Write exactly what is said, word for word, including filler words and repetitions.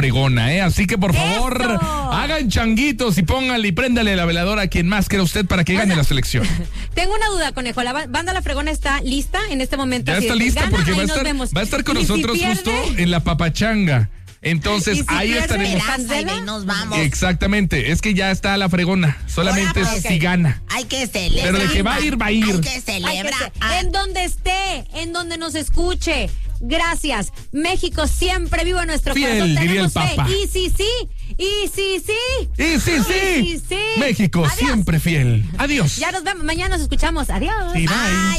fregona, ¿eh? Así que por favor, ¡eso! hagan changuitos y pónganle y préndale la veladora a quien más quiera usted para que gane la selección. Tengo una duda, Conejo. ¿La banda La Fregona está lista en este momento? Ya Así está de, lista gana, porque va a, ahí nos estar, vemos. va a estar con ¿Y si nosotros pierde? justo en la papachanga. Entonces, ¿Y si ahí pierde? estaremos. ¿Cancela? Y nos vamos. Exactamente, es que ya está la fregona. Solamente Ahora, es ok. si gana. Hay que celebrar. Pero de que va a ir, va a ir. Hay que Ay, que celebrar. se- en donde esté, en donde nos escuche. Gracias. México siempre vivo en nuestro Fiel, corazón. diría el Tenemos fe. Papa. Y sí, sí. Y sí, sí. Y sí, sí. Y sí, sí. México Adiós. siempre fiel. Adiós. Ya nos vemos. Mañana nos escuchamos. Adiós. Y bye. Ay,